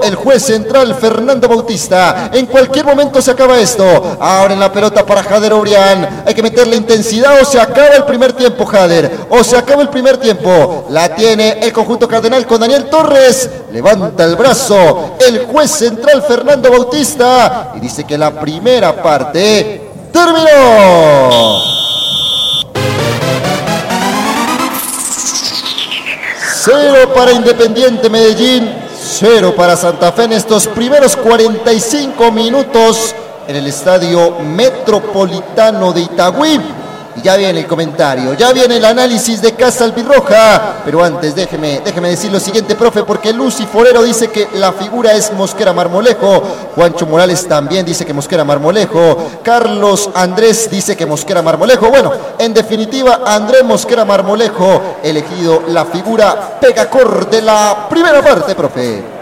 el juez central Fernando Bautista. En cualquier momento se acaba esto. Abren la pelota para Jader Obrián. Hay que meterle intensidad o se acaba el primer tiempo, Jader. O se acaba el primer tiempo. La tiene el conjunto cardenal con Daniel Torres. Levanta el brazo el juez central Fernando Bautista y dice que la primera parte terminó. 0 para Independiente Medellín, 0 para Santa Fe en estos primeros 45 minutos en el Estadio Metropolitano de Itagüí. Y ya viene el comentario, ya viene el análisis de Casa Albirroja. Pero antes déjeme decir lo siguiente, profe, porque Lucy Forero dice que la figura es Mosquera Marmolejo. Juancho Morales también dice que Mosquera Marmolejo. Carlos Andrés dice que Mosquera Marmolejo. Bueno, en definitiva, Andrés Mosquera Marmolejo, elegido la figura Pegacor de la primera parte, profe.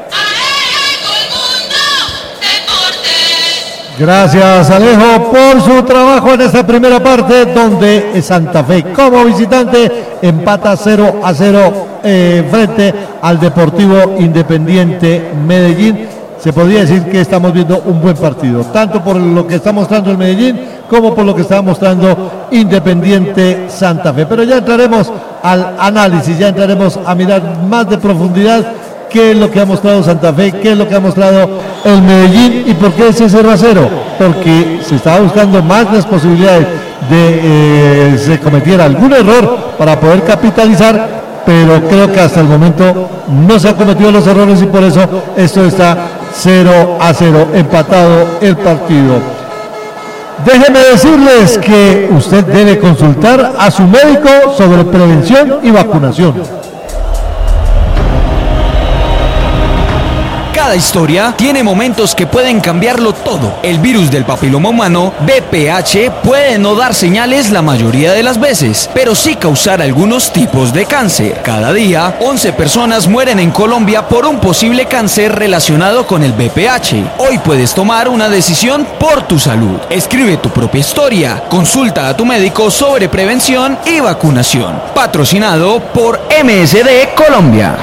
Gracias, Alejo, por su trabajo en esta primera parte, donde Santa Fe como visitante empata 0-0 frente al Deportivo Independiente Medellín. Se podría decir que estamos viendo un buen partido, tanto por lo que está mostrando el Medellín como por lo que está mostrando Independiente Santa Fe. Pero ya entraremos al análisis, ya entraremos a mirar más de profundidad qué es lo que ha mostrado Santa Fe, qué es lo que ha mostrado el Medellín y por qué ese 0-0, porque se estaba buscando más las posibilidades de se cometiera algún error para poder capitalizar, pero creo que hasta el momento no se han cometido los errores y por eso esto está 0-0, empatado el partido. Déjenme decirles que usted debe consultar a su médico sobre prevención y vacunación. Cada historia tiene momentos que pueden cambiarlo todo. El virus del papiloma humano, VPH, puede no dar señales la mayoría de las veces, pero sí causar algunos tipos de cáncer. Cada día, 11 personas mueren en Colombia por un posible cáncer relacionado con el VPH. Hoy puedes tomar una decisión por tu salud. Escribe tu propia historia. Consulta a tu médico sobre prevención y vacunación. Patrocinado por MSD Colombia.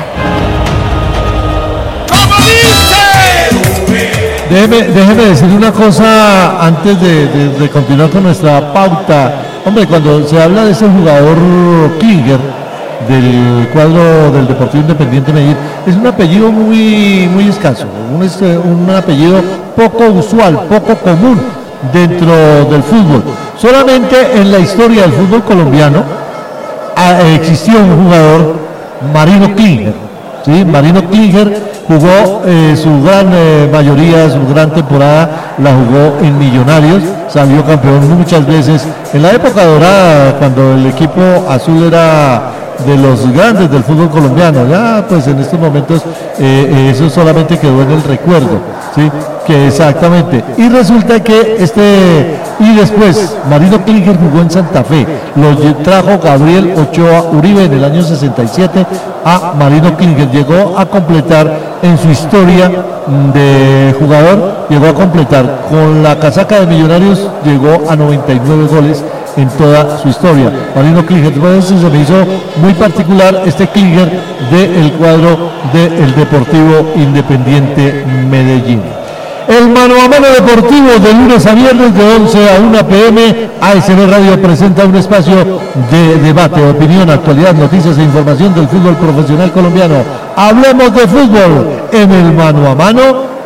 Déjeme decir una cosa antes de continuar con nuestra pauta. Hombre, cuando se habla de ese jugador Klinger del cuadro del Deportivo Independiente Medellín, es un apellido muy escaso, un apellido poco usual, poco común dentro del fútbol. Solamente en la historia del fútbol colombiano existió un jugador, Marino Klinger. Sí, Marino Klinger jugó su gran mayoría, su gran temporada la jugó en Millonarios, salió campeón muchas veces en la época dorada, cuando el equipo azul era de los grandes del fútbol colombiano. Ya pues en estos momentos eso solamente quedó en el recuerdo, ¿sí? Que exactamente, y resulta que y después Marino Klinger jugó en Santa Fe, lo trajo Gabriel Ochoa Uribe en el año 67 a Marino Klinger, llegó a completar en su historia de jugador, llegó a completar con la casaca de Millonarios, llegó a 99 goles en toda su historia. Marino Klinger, por eso se me hizo muy particular este Klinger del cuadro del Deportivo Independiente Medellín. El mano a mano deportivo de lunes a viernes de 11 a 1 p.m. ASB Radio presenta un espacio de debate, opinión, actualidad, noticias e información del fútbol profesional colombiano. Hablemos de fútbol en el mano a mano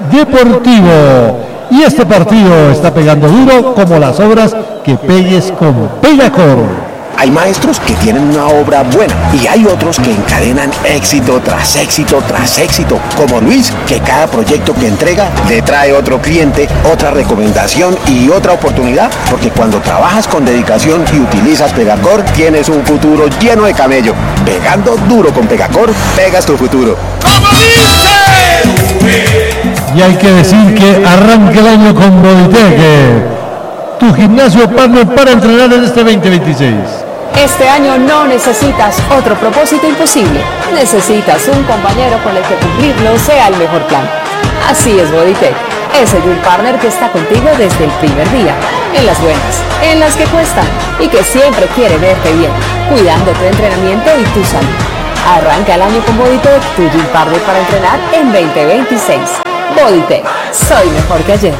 deportivo. Y este partido está pegando duro como las obras que pegues con Pegacor. Hay maestros que tienen una obra buena y hay otros que encadenan éxito tras éxito tras éxito, como Luis, que cada proyecto que entrega le trae otro cliente, otra recomendación y otra oportunidad, porque cuando trabajas con dedicación y utilizas Pegacor, tienes un futuro lleno de camello. Pegando duro con Pegacor, pegas tu futuro. ¡Como dice! Y hay que decir que arranque el año con Bodytech, tu gimnasio partner para entrenar en este 2026. Este año no necesitas otro propósito imposible. Necesitas un compañero con el que cumplirlo sea el mejor plan. Así es Bodytech, ese gym partner que está contigo desde el primer día, en las buenas, en las que cuestan y que siempre quiere verte bien, cuidando tu entrenamiento y tu salud. Arranca el año con Bodytech, tu gym partner para entrenar en 2026. Bodytech, soy mejor que ayer.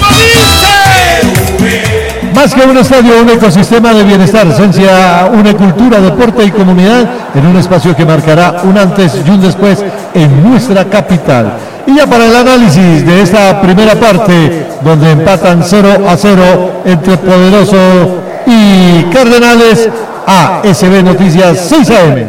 Más que un estadio, un ecosistema de bienestar, esencia, una cultura, deporte y comunidad en un espacio que marcará un antes y un después en nuestra capital. Y ya para el análisis de esta primera parte, donde empatan 0-0 entre Poderoso y Cardenales, ASB Noticias 6 AM.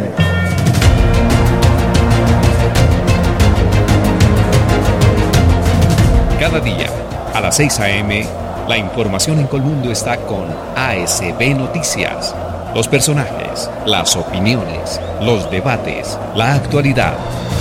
Cada día, a las 6 AM, la información en Colmundo está con ASB Noticias. Los personajes, las opiniones, los debates, la actualidad.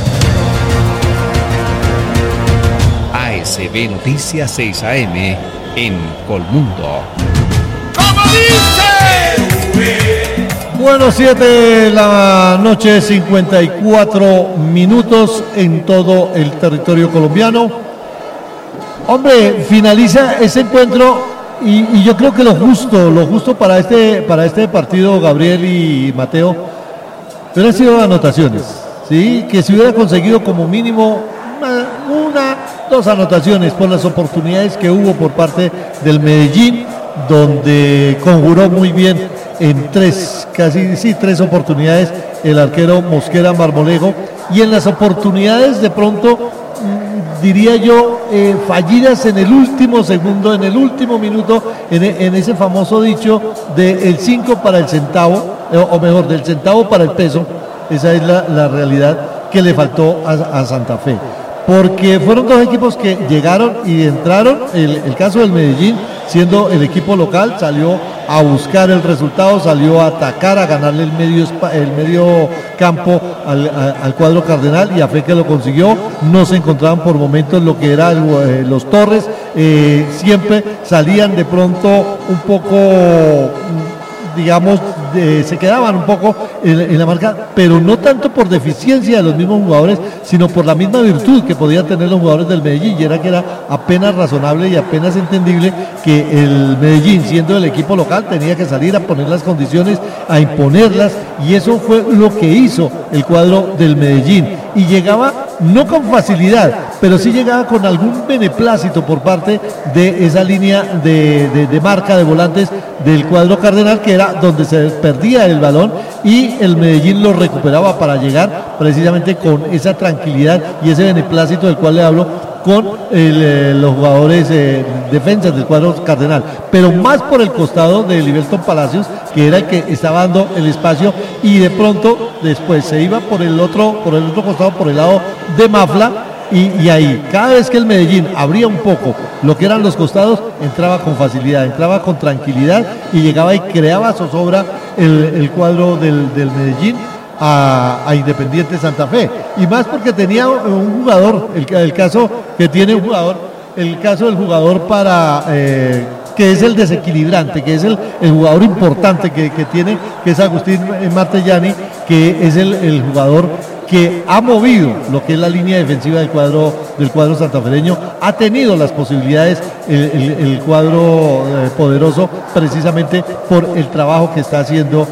ASB Noticias 6 AM en Colmundo. ¡Como dice! Bueno, 7 de la noche, 54 minutos en todo el territorio colombiano. Hombre, finaliza ese encuentro y yo creo que lo justo para este partido, Gabriel y Mateo, hubieran sido anotaciones, ¿sí? Que se hubiera conseguido como mínimo dos anotaciones por las oportunidades que hubo por parte del Medellín, donde conjuró muy bien en tres oportunidades el arquero Mosquera Marmolejo, y en las oportunidades de pronto, diría yo, fallidas en el último segundo, en el último minuto, en ese famoso dicho del 5 para el centavo, o mejor, del centavo para el peso. Esa es la realidad que le faltó a Santa Fe, porque fueron dos equipos que llegaron y entraron. El caso del Medellín, siendo el equipo local, salió a buscar el resultado, salió a atacar, a ganarle el medio campo al cuadro cardenal, y a fe que lo consiguió. No se encontraban por momentos lo que eran los Torres, siempre salían de pronto un poco, digamos, se quedaban un poco en la marca, pero no tanto por deficiencia de los mismos jugadores, sino por la misma virtud que podían tener los jugadores del Medellín, y era que era apenas razonable y apenas entendible que el Medellín, siendo el equipo local, tenía que salir a poner las condiciones, a imponerlas, y eso fue lo que hizo el cuadro del Medellín, y llegaba no con facilidad, pero sí llegaba con algún beneplácito por parte de esa línea de marca de volantes del cuadro cardenal, que era donde se perdía el balón, y el Medellín lo recuperaba para llegar precisamente con esa tranquilidad y ese beneplácito del cual le hablo, con los jugadores defensas del cuadro cardenal, pero más por el costado de Liberton Palacios, que era el que estaba dando el espacio, y de pronto después se iba por el otro costado, por el lado de Mafla, y ahí, cada vez que el Medellín abría un poco lo que eran los costados, entraba con facilidad, entraba con tranquilidad, y llegaba y creaba zozobra el cuadro del Medellín a Independiente Santa Fe, y más porque tenía un jugador, el caso que tiene un jugador, el caso del jugador para que es el desequilibrante, que es el jugador importante que tiene, que es Agustín Martellani, que es el jugador que ha movido lo que es la línea defensiva del cuadro santafereño. Ha tenido las posibilidades el cuadro poderoso, precisamente por el trabajo que está haciendo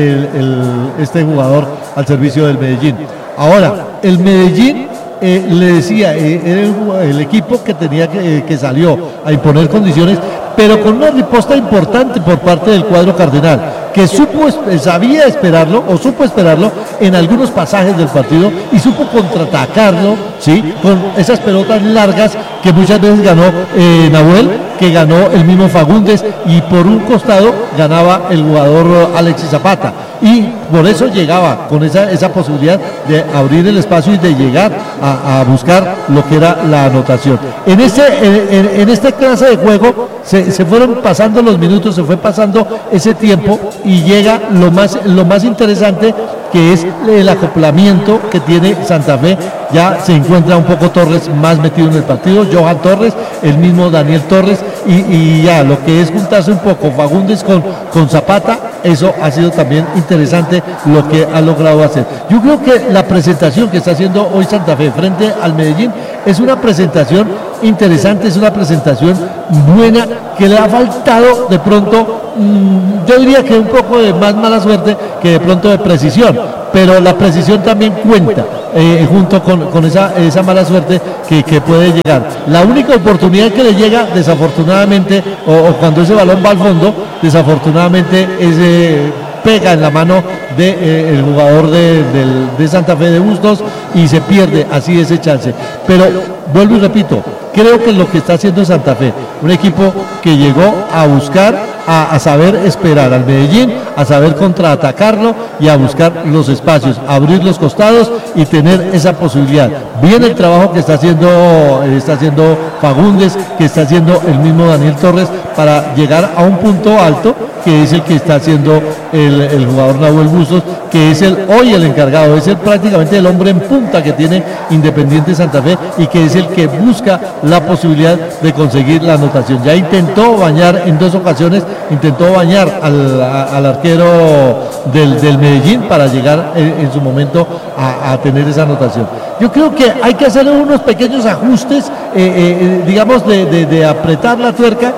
este jugador al servicio del Medellín. Ahora, el Medellín, le decía, era el equipo que tenía que salió a imponer condiciones, pero con una riposta importante por parte del cuadro cardenal, que sabía esperarlo, o supo esperarlo en algunos pasajes del partido, y supo contraatacarlo, ¿sí?, con esas pelotas largas que muchas veces ganó Nahuel, que ganó el mismo Fagundes, y por un costado ganaba el jugador Alexis Zapata, y por eso llegaba con esa posibilidad de abrir el espacio y de llegar a buscar lo que era la anotación. En esta clase de juego se fueron pasando los minutos, se fue pasando ese tiempo, y llega lo más interesante, que es el acoplamiento que tiene Santa Fe. Ya se encuentra un poco Torres más metido en el partido, Johan Torres, el mismo Daniel Torres, y ya lo que es juntarse un poco Fagundes con Zapata, eso ha sido también interesante lo que ha logrado hacer. Yo creo que la presentación que está haciendo hoy Santa Fe frente al Medellín es una presentación interesante, es una presentación buena, que le ha faltado de pronto, yo diría que un poco de más mala suerte que de pronto de precisión, pero la precisión también cuenta. junto con esa mala suerte que puede llegar. La única oportunidad que le llega, desafortunadamente, o cuando ese balón va al fondo, desafortunadamente pega en la mano del jugador de Santa Fe de Bustos y se pierde así ese chance. Pero vuelvo y repito, creo que lo que está haciendo Santa Fe, un equipo que llegó a buscar, a saber esperar al Medellín, a saber contraatacarlo y a buscar los espacios, abrir los costados y tener esa posibilidad. Bien el trabajo que está haciendo Fagundes, que está haciendo el mismo Daniel Torres para llegar a un punto alto, que es el que está haciendo el jugador Nahuel Bustos, que es hoy el encargado, es prácticamente el hombre en punta que tiene Independiente Santa Fe y que es el que busca la posibilidad de conseguir la anotación. Ya intentó bañar en 2 ocasiones, intentó bañar al arquero del Medellín para llegar en su momento a tener esa anotación. Yo creo que hay que hacer unos pequeños ajustes, digamos, de apretar la tuerca,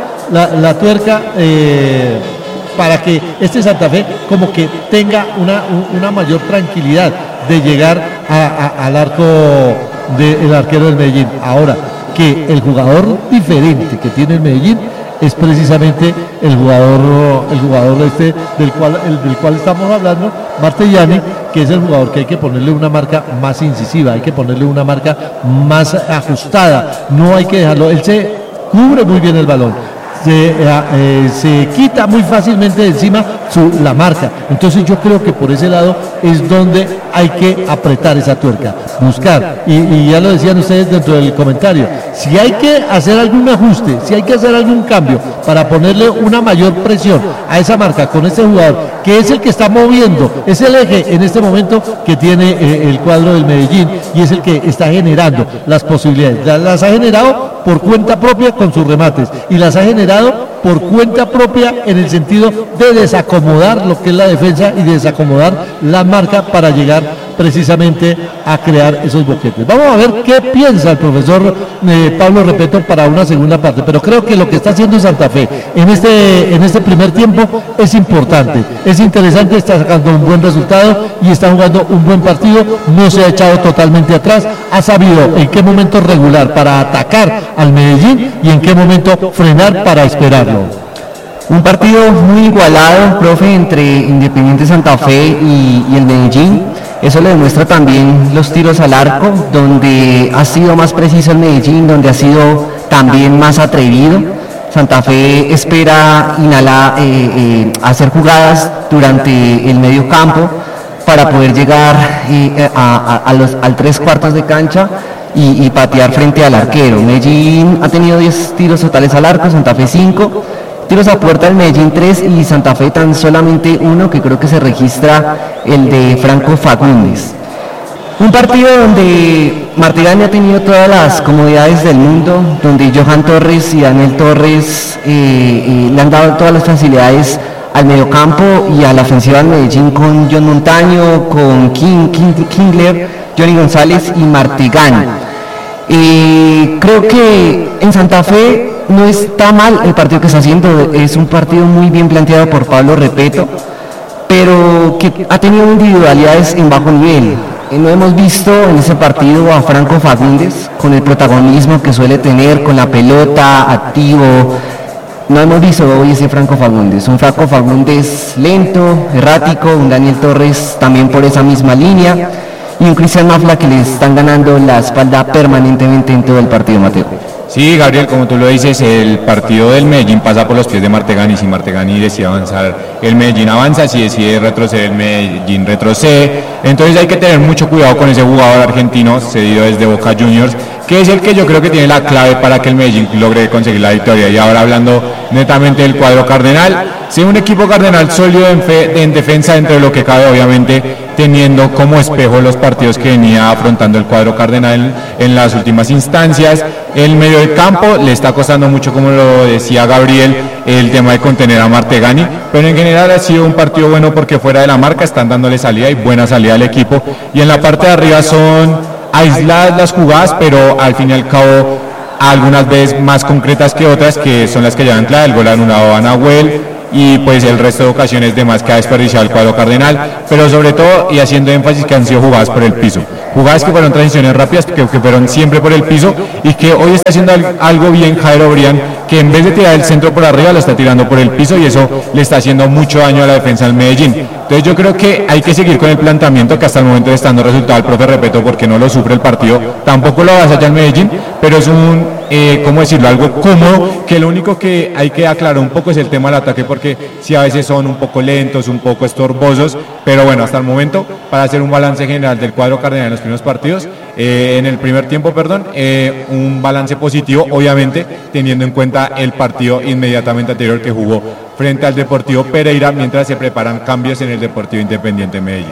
para que este Santa Fe como que tenga una mayor tranquilidad de llegar al arco del arquero del Medellín. Ahora, que el jugador diferente que tiene el Medellín es precisamente el jugador del cual estamos hablando, Martellani, que es el jugador que hay que ponerle una marca más incisiva, hay que ponerle una marca más ajustada, no hay que dejarlo, él se cubre muy bien el balón. Se quita muy fácilmente de encima la marca. Entonces yo creo que por ese lado es donde hay que apretar esa tuerca, buscar, y ya lo decían ustedes dentro del comentario, si hay que hacer algún ajuste, si hay que hacer algún cambio para ponerle una mayor presión a esa marca con este jugador, que es el que está moviendo, es el eje en este momento que tiene el cuadro del Medellín y es el que está generando las posibilidades, las ha generado por cuenta propia con sus remates y las ha generado por cuenta propia en el sentido de desacomodar lo que es la defensa y desacomodar la marca para llegar precisamente a crear esos boquetes. Vamos a ver qué piensa el profesor Pablo Repeto para una segunda parte, pero creo que lo que está haciendo Santa Fe en este primer tiempo es importante, es interesante, está sacando un buen resultado y está jugando un buen partido, no se ha echado totalmente atrás, ha sabido en qué momento regular para atacar al Medellín y en qué momento frenar para esperarlo. Un partido muy igualado, profe, entre Independiente Santa Fe y el Medellín. Eso le demuestra también los tiros al arco, donde ha sido más preciso el Medellín, donde ha sido también más atrevido. Santa Fe espera hacer jugadas durante el medio campo para poder llegar al 3/4 de cancha y patear frente al arquero. Medellín ha tenido 10 tiros totales al arco, Santa Fe 5. Tiros a puerta del Medellín 3 y Santa Fe tan solamente 1, que creo que se registra el de Franco Fagundes. Un partido donde Martellani ha tenido todas las comodidades del mundo, donde Johan Torres y Daniel Torres le han dado todas las facilidades al mediocampo y a la ofensiva del Medellín con John Montaño, con Kingler, Johnny González y Martigani. Creo que en Santa Fe no está mal el partido que está haciendo, es un partido muy bien planteado por Pablo Repeto, pero que ha tenido individualidades en bajo nivel. No hemos visto en ese partido a Franco Fagundes con el protagonismo que suele tener, con la pelota, activo. No hemos visto hoy ese Franco Fagundes, un Franco Fagundes lento, errático, un Daniel Torres también por esa misma línea y un Cristian Mafla que le están ganando la espalda permanentemente en todo el partido, Mateo. Sí, Gabriel, como tú lo dices, el partido del Medellín pasa por los pies de Martegani. Si Martegani decide avanzar, el Medellín avanza. Si decide retroceder, el Medellín retrocede. Entonces hay que tener mucho cuidado con ese jugador argentino cedido desde Boca Juniors, que es el que yo creo que tiene la clave para que el Medellín logre conseguir la victoria. Y ahora hablando netamente del cuadro cardenal, sí, un equipo cardenal sólido en defensa dentro de lo que cabe, obviamente teniendo como espejo los partidos que venía afrontando el cuadro cardenal en las últimas instancias. El medio del campo le está costando mucho, como lo decía Gabriel, el tema de contener a Martegani, pero en general ha sido un partido bueno porque fuera de la marca están dándole salida y buena salida al equipo, y en la parte de arriba son aisladas las jugadas, pero al fin y al cabo algunas veces más concretas que otras, que son las que llevan clave. El gol anulado a Nahuel y pues el resto de ocasiones de más que ha desperdiciado el cuadro cardenal, pero sobre todo y haciendo énfasis que han sido jugadas por el piso. jugadas que fueron transiciones rápidas, que fueron siempre por el piso, y que hoy está haciendo algo bien Jader Obrián, que en vez de tirar el centro por arriba, lo está tirando por el piso, y eso le está haciendo mucho daño a la defensa del Medellín. Entonces yo creo que hay que seguir con el planteamiento que hasta el momento está dando resultado el profe Repeto, porque no lo sufre el partido, tampoco lo vas allá en Medellín, pero es un, ¿cómo decirlo?, algo cómodo, que lo único que hay que aclarar un poco es el tema del ataque, porque sí a veces son un poco lentos, un poco estorbosos, pero bueno, hasta el momento, para hacer un balance general del cuadro cardenal en los primeros partidos, en el primer tiempo, un balance positivo, obviamente, teniendo en cuenta el partido inmediatamente anterior que jugó frente al Deportivo Pereira, mientras se preparan cambios en el Deportivo Independiente Medellín.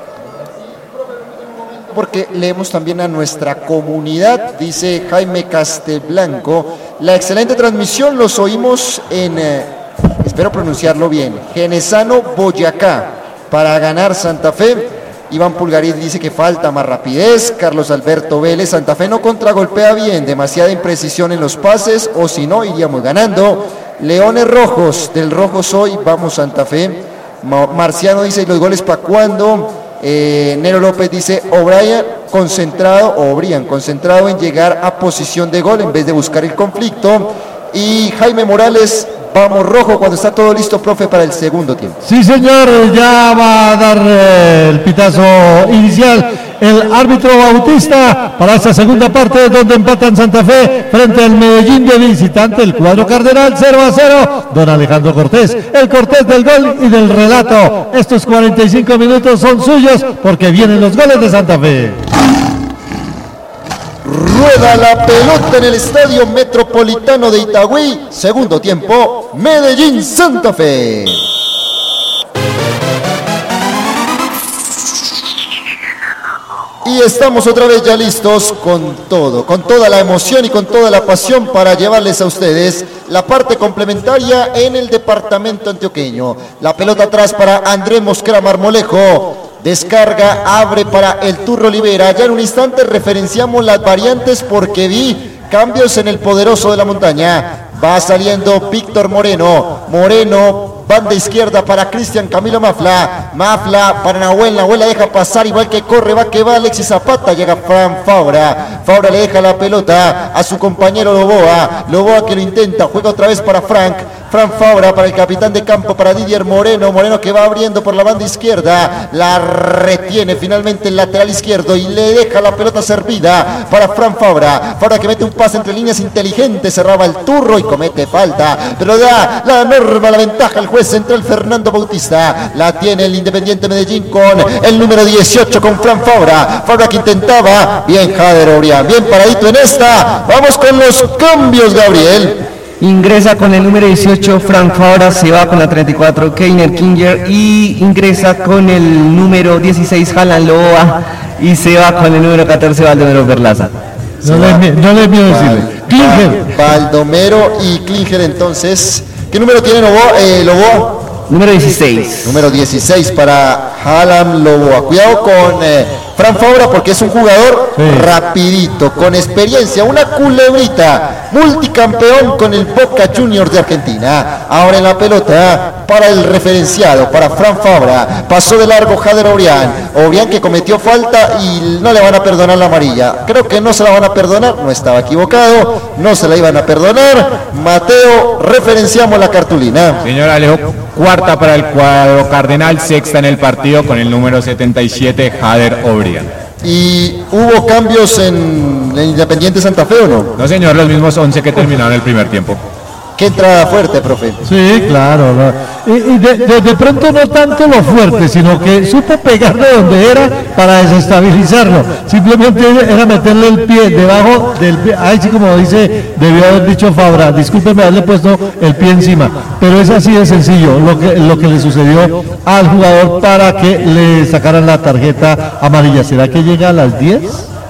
Porque leemos también a nuestra comunidad, dice Jaime Castelblanco, la excelente transmisión, los oímos en, espero pronunciarlo bien, Genesano, Boyacá, para ganar Santa Fe. Iván Pulgarín dice que falta más rapidez. Carlos Alberto Vélez, Santa Fe no contragolpea bien, demasiada imprecisión en los pases, o si no, iríamos ganando. Leones Rojos, del Rojo soy, vamos Santa Fe. Marciano dice, ¿y los goles para cuándo? Nero López dice, O'Brien concentrado en llegar a posición de gol en vez de buscar el conflicto. Y Jaime Morales, vamos Rojo, cuando está todo listo, profe, para el segundo tiempo. Sí, señor, ya va a dar el pitazo inicial el árbitro Bautista para esta segunda parte, donde empatan Santa Fe frente al Medellín de visitante, el cuadro cardenal 0-0. Don Alejandro Cortés, el Cortés del gol y del relato. Estos 45 minutos son suyos porque vienen los goles de Santa Fe. Rueda la pelota en el Estadio Metropolitano de Itagüí. Segundo tiempo, Medellín, Santa Fe. Y estamos otra vez ya listos con todo, con toda la emoción y con toda la pasión para llevarles a ustedes la parte complementaria en el departamento antioqueño. La pelota atrás para Andrés Mosquera Marmolejo. Descarga, abre para el Turro Olivera. Ya en un instante referenciamos las variantes porque vi cambios en el poderoso de la montaña. Va saliendo Víctor Moreno. Banda izquierda para Cristian Camilo Mafla para Nahuel la deja pasar, igual que corre, va que va Alexis Zapata, llega Fran Fabra le deja la pelota a su compañero Loboa que lo intenta, juega otra vez para Fran Fabra para el capitán de campo, para Didier Moreno que va abriendo por la banda izquierda, la retiene finalmente el lateral izquierdo y le deja la pelota servida para Fran Fabra que mete un pase entre líneas inteligente, cerraba el Turro y comete falta, pero da la norma, la ventaja al juez central Fernando Bautista. La tiene el Independiente Medellín con el número 18 con Fran Fabra que intentaba, bien Jader Obrián, bien paradito en esta. Vamos con los cambios, Gabriel. Ingresa con el número 18 Frank Fabra, se va con la 34 Keiner Kinger y ingresa con el número 16 Jalan Loboa y se va con el número 14 Baldomero Perlaza. No le miedo decirle. Klinger. Baldomero y Klinger, entonces. ¿Qué número tiene Loboa? Número 16. Número 16 para Jalan Loboa. Cuidado con Fran Fabra porque es un jugador rapidito, con experiencia, una culebrita, multicampeón con el Boca Juniors de Argentina. Ahora en la pelota para el referenciado, para Fran Fabra. Pasó de largo Jader Obrián que cometió falta y no le van a perdonar la amarilla. Creo que no se la van a perdonar, no estaba equivocado, no se la iban a perdonar. Mateo, referenciamos la cartulina. Señor Alejo, cuarta para el cuadro cardenal, sexta en el partido con el número 77 Jader Obrián. ¿Y hubo cambios en el Independiente Santa Fe o no? No, señor, los mismos 11 que terminaron el primer tiempo. Qué entrada fuerte, profe. Sí, claro. Y de pronto no tanto lo fuerte, sino que supo pegar de donde era para desestabilizarlo. Simplemente era meterle el pie debajo del pie. Ahí sí, como debió haber dicho Fabra, discúlpeme haberle puesto el pie encima. Pero es así de sencillo lo que le sucedió al jugador para que le sacaran la tarjeta amarilla. ¿Será que llega a las 10?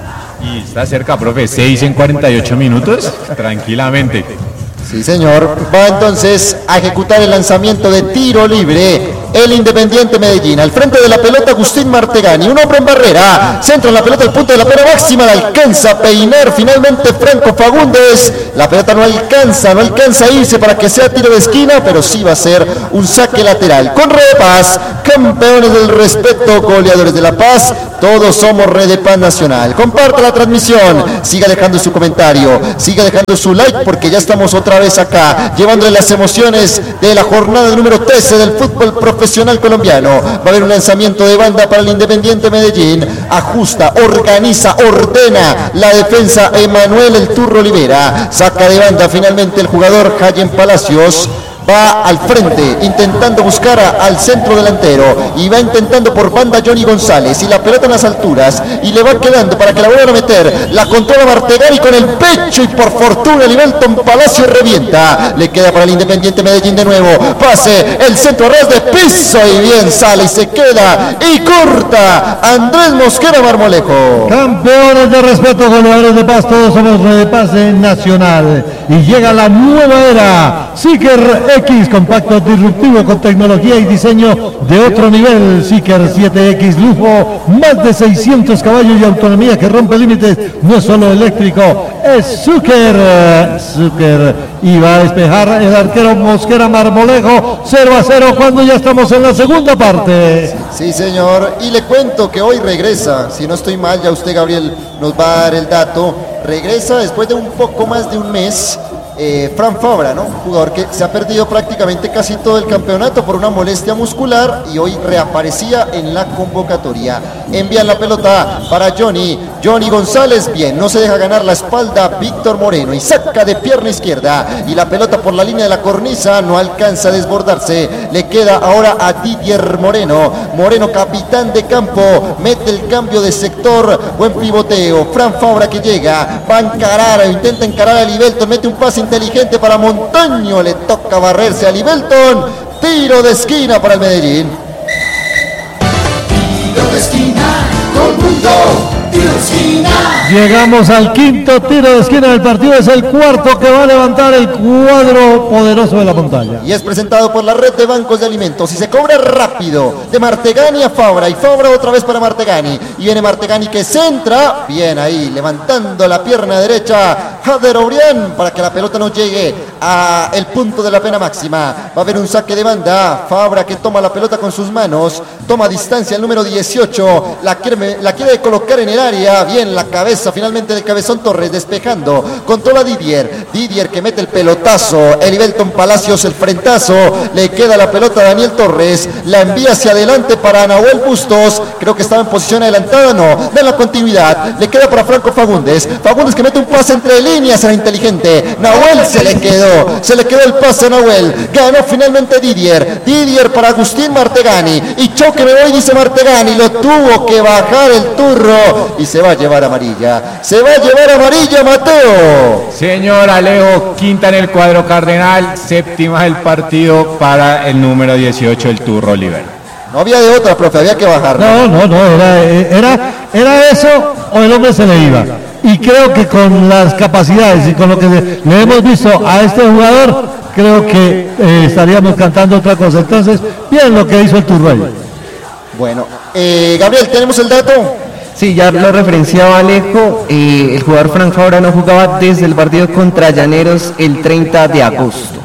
Y está cerca, profe, 6 en 48 minutos, tranquilamente. Sí, señor. Va entonces a ejecutar el lanzamiento de tiro libre el Independiente Medellín. Al frente de la pelota Agustín Martegani, un hombre en barrera, centra la pelota al punto de la pena máxima, la alcanza a peinar finalmente Franco Fagundes. La pelota no alcanza a irse para que sea tiro de esquina, pero sí va a ser un saque lateral. Con Red de Paz, campeones del respeto, goleadores de La Paz, todos somos Red de Paz Nacional. Comparta la transmisión, siga dejando su comentario, siga dejando su like, porque ya estamos otra vez acá, llevándole las emociones de la jornada número 13 del fútbol profesional colombiano. Va a haber un lanzamiento de banda para el Independiente Medellín, ajusta, organiza, ordena la defensa Emanuel El Turro Olivera, saca de banda finalmente el jugador Jayen Palacios. Va al frente, intentando buscar al centro delantero, y va intentando por banda Johnny González, y la pelota en las alturas, y le va quedando para que la vuelvan a meter, la controla Martegani con el pecho, y por fortuna Livelton Palacio revienta, le queda para el Independiente Medellín de nuevo, pase, el centro a ras de piso, y bien sale, y se queda, y corta, Andrés Mosquera Marmolejo. Campeones de respeto, goleadores de Paz, todos somos Red de Paz Nacional, y llega la nueva era, Seeker X, compacto disruptivo con tecnología y diseño de otro nivel. Seeker 7X lujo, más de 600 caballos y autonomía que rompe límites. No es solo eléctrico, es Seeker. Y va a despejar el arquero Mosquera Marmolejo. 0-0 cuando ya estamos en la segunda parte. Sí, señor, y le cuento que hoy regresa, si no estoy mal, ya usted, Gabriel, nos va a dar el dato. Regresa después de un poco más de un mes Fran Fabra, ¿no? Un jugador que se ha perdido prácticamente casi todo el campeonato por una molestia muscular, y hoy reaparecía en la convocatoria. Envían la pelota para Johnny González, bien, no se deja ganar la espalda Víctor Moreno, y saca de pierna izquierda, y la pelota por la línea de la cornisa no alcanza a desbordarse. Le queda ahora a Didier Moreno, capitán de campo, mete el cambio de sector, buen pivoteo. Fran Fabra que llega, va a encarar, intenta encarar a Livelton, mete un pase inteligente para Montaño, le toca barrerse a Livelton, tiro de esquina para el Medellín. Tiro de esquina, todo el mundo, tiro de esquina. Llegamos al quinto tiro de esquina del partido, es el cuarto que va a levantar el cuadro poderoso de la montaña. Y es presentado por la red de bancos de alimentos, y se cobra rápido, de Martegani a Fabra, y Fabra otra vez para Martegani, y viene Martegani que centra, bien ahí, levantando la pierna derecha, Jader Obrián, para que la pelota no llegue a el punto de la pena máxima. Va a haber un saque de banda, Fabra que toma la pelota con sus manos, toma distancia el número 18, la quiere colocar en el área, bien la cabeza finalmente del Cabezón Torres, despejando, controla Didier que mete el pelotazo, Elivelton Palacios el frentazo, le queda la pelota a Daniel Torres, la envía hacia adelante para Nahuel Bustos, creo que estaba en posición adelantada, no, da la continuidad, le queda para Franco Fagundes que mete un pase entre líneas, era inteligente, Nahuel se le quedó el pase a Nahuel, ganó finalmente Didier para Agustín Martegani, y choque me voy, dice Martegani, lo tuvo que bajar el turro, y se va a llevar amarilla, Mateo. Señor Alejo, quinta en el cuadro cardenal, séptima del partido para el número 18, el Turro Olivera. No había de otra, profe, había que bajar. No, era eso o el hombre se le iba. Y creo que con las capacidades y con lo que le hemos visto a este jugador, creo que estaríamos cantando otra cosa. Entonces, bien lo que hizo el Turro ahí. Bueno, Gabriel, ¿tenemos el dato? Sí, ya lo referenciaba Alejo, el jugador Fran Fabra no jugaba desde el partido contra Llaneros el 30 de agosto.